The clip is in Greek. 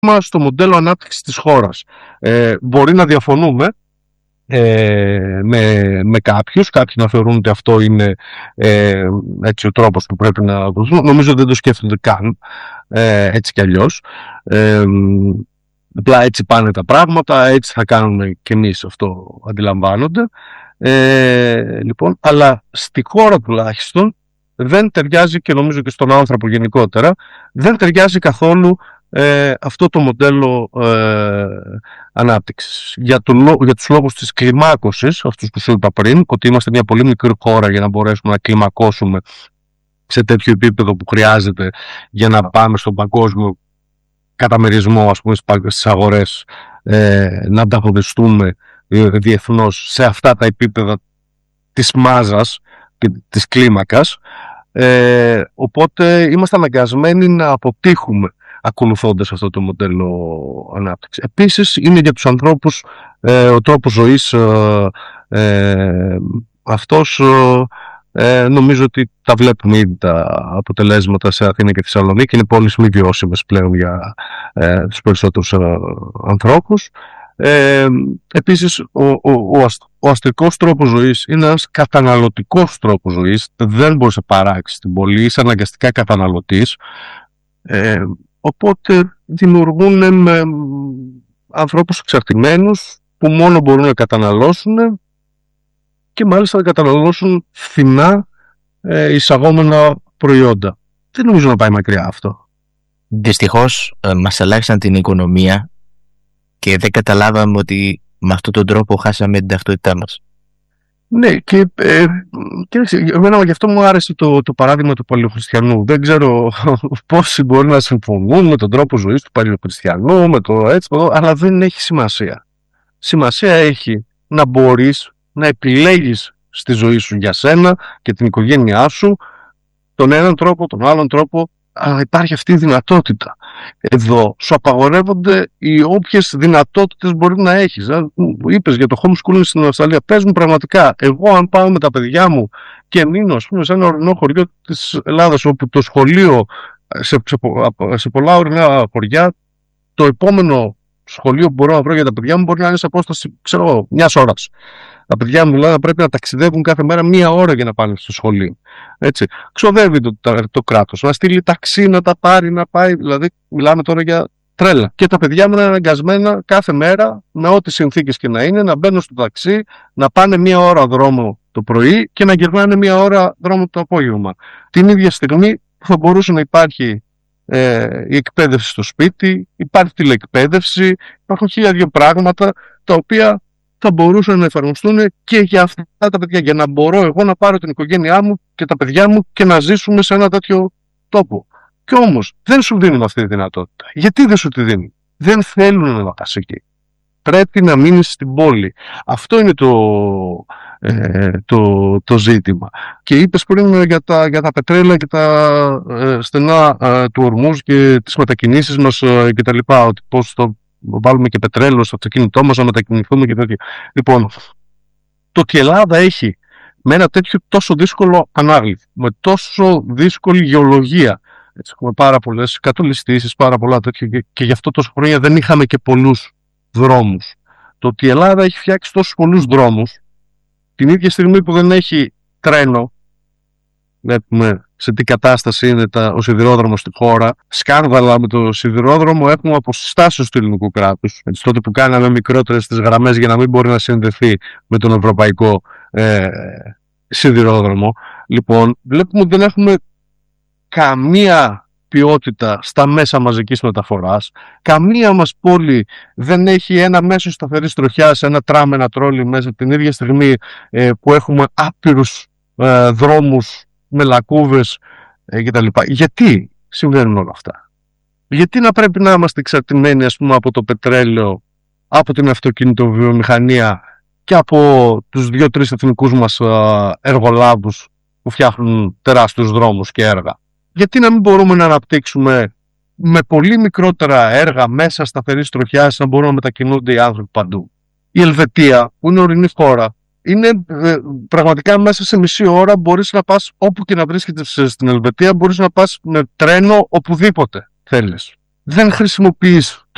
στο μοντέλο ανάπτυξης της χώρας. Μπορεί να διαφωνούμε με κάποιους να θεωρούν ότι αυτό είναι έτσι ο τρόπος που πρέπει να ακολουθούν. Νομίζω δεν το σκέφτονται καν έτσι κι αλλιώς. Απλά έτσι πάνε τα πράγματα, έτσι θα κάνουμε κι εμείς, αυτό αντιλαμβάνονται. Λοιπόν, αλλά στη χώρα τουλάχιστον δεν ταιριάζει, και νομίζω και στον άνθρωπο γενικότερα, δεν ταιριάζει καθόλου αυτό το μοντέλο ανάπτυξης. Για τους λόγους της κλιμάκωσης, αυτούς που σου είπα πριν, ότι είμαστε μια πολύ μικρή χώρα για να μπορέσουμε να κλιμακώσουμε σε τέτοιο επίπεδο που χρειάζεται για να πάμε στον παγκόσμιο καταμερισμό, ας πούμε, στις αγορές, να ανταγωνιστούμε διεθνώς σε αυτά τα επίπεδα της μάζας και της κλίμακας. Οπότε είμαστε αναγκασμένοι να αποτύχουμε ακολουθώντας αυτό το μοντέλο ανάπτυξης. Επίσης είναι για τους ανθρώπους ο τρόπος ζωής αυτός, νομίζω ότι τα βλέπουμε ήδη τα αποτελέσματα σε Αθήνα και Θεσσαλονίκη. Είναι πόλεις μη βιώσιμες πλέον για τους περισσότερους ανθρώπους. Επίσης ο αστικός τρόπος ζωής είναι ένας καταναλωτικός τρόπος ζωής. Δεν μπορείς να παράξεις την πόλη, είσαι αναγκαστικά καταναλωτής. Οπότε δημιουργούν με ανθρώπους εξαρτημένους που μόνο μπορούν να καταναλώσουν, και μάλιστα να καταναλώσουν φθηνά εισαγόμενα προϊόντα. Δεν νομίζω να πάει μακριά αυτό. Δυστυχώς μας αλλάξαν την οικονομία και δεν καταλάβαμε ότι με αυτόν τον τρόπο χάσαμε την ταυτότητά μας. Ναι, και εμένα γι' αυτό μου άρεσε το παράδειγμα του παλαιοχριστιανού. Δεν ξέρω πόσοι μπορεί να συμφωνούν με τον τρόπο ζωής του παλαιοχριστιανού, με το έτσι, αλλά δεν έχει σημασία. Σημασία έχει να μπορείς να επιλέγεις στη ζωή σου για σένα και την οικογένειά σου τον έναν τρόπο, τον άλλον τρόπο, αλλά υπάρχει αυτή η δυνατότητα. Εδώ σου απαγορεύονται οι όποιες δυνατότητες μπορεί να έχεις. Είπες για το homeschooling στην Αυστραλία. Πες μου πραγματικά, εγώ αν πάω με τα παιδιά μου και μείνω, ας πούμε, σε ένα ορεινό χωριό της Ελλάδας, όπου το σχολείο σε πολλά ορεινά χωριά, το επόμενο σχολείο που μπορώ να βρω για τα παιδιά μου μπορεί να είναι σε απόσταση, ξέρω, μιας ώρας. Τα παιδιά μου δηλαδή πρέπει να ταξιδεύουν κάθε μέρα 1 ώρα για να πάνε στο σχολείο. Έτσι. Ξοδεύει το κράτος να στείλει ταξί, να τα πάρει, να πάει. Δηλαδή, μιλάμε τώρα για τρέλα. Και τα παιδιά μου είναι αναγκασμένα κάθε μέρα, με ό,τι συνθήκες και να είναι, να μπαίνουν στο ταξί, να πάνε 1 ώρα δρόμο το πρωί και να γυρνάνε 1 ώρα δρόμο το απόγευμα. Την ίδια στιγμή που θα μπορούσε να υπάρχει η εκπαίδευση στο σπίτι, υπάρχει τηλεεκπαίδευση, υπάρχουν 1002 πράγματα τα οποία θα μπορούσαν να εφαρμοστούν και για αυτά τα παιδιά, για να μπορώ εγώ να πάρω την οικογένειά μου και τα παιδιά μου και να ζήσουμε σε ένα τέτοιο τόπο. Και όμως δεν σου δίνουν αυτή τη δυνατότητα. Γιατί δεν σου τη δίνουν? Δεν θέλουν να πας εκεί. Πρέπει να μείνεις στην πόλη. Αυτό είναι το ζήτημα. Και είπες πριν για τα πετρέλαια και τα στενά του ορμούς και τις μετακινήσεις μας και τα λοιπά, ότι πώς θα βάλουμε και πετρέλαιο στο αυτοκίνητό μας, να μετακινηθούμε και τέτοια. Λοιπόν, το ότι η Ελλάδα έχει με ένα τέτοιο τόσο δύσκολο ανάγλυφο, με τόσο δύσκολη γεωλογία, έτσι, έχουμε πάρα πολλές κατολιστήσεις, πάρα πολλά τέτοια, και γι' αυτό τόσο χρόνια δεν είχαμε και πολλούς δρόμους. Το ότι η Ελλάδα έχει φτιάξει τόσους πολλούς δρόμους, την ίδια στιγμή που δεν έχει τρένο, βλέπουμε σε τι κατάσταση είναι ο σιδηρόδρομος στη χώρα. Σκάνδαλα με το σιδηρόδρομο έχουμε από συστάσεις του ελληνικού κράτους. Έτσι, τότε που κάναμε μικρότερες τις γραμμές για να μην μπορεί να συνδεθεί με τον ευρωπαϊκό σιδηρόδρομο. Λοιπόν, βλέπουμε ότι δεν έχουμε καμία ποιότητα στα μέσα μαζικής μεταφοράς. Καμία μας πόλη δεν έχει ένα μέσο σταθερής τροχιάς, ένα τραμ, ένα τρόλι μέσα την ίδια στιγμή που έχουμε άπειρους δρόμους με λακκούβες κτλ. Γιατί συμβαίνουν όλα αυτά? Γιατί να πρέπει να είμαστε εξαρτημένοι, ας πούμε, από το πετρέλαιο, από την αυτοκινητοβιομηχανία και από τους 2-3 εθνικούς μας εργολάβους που φτιάχνουν τεράστιους δρόμους και έργα? Γιατί να μην μπορούμε να αναπτύξουμε με πολύ μικρότερα έργα μέσα σταθερής τροχιάς, να μπορούν να μετακινούνται οι άνθρωποι παντού? Η Ελβετία, που είναι ορεινή χώρα, είναι πραγματικά μέσα σε μισή ώρα μπορείς να πας όπου και να βρίσκεσαι στην Ελβετία, μπορείς να πας με τρένο οπουδήποτε θέλεις. Δεν χρησιμοποιείς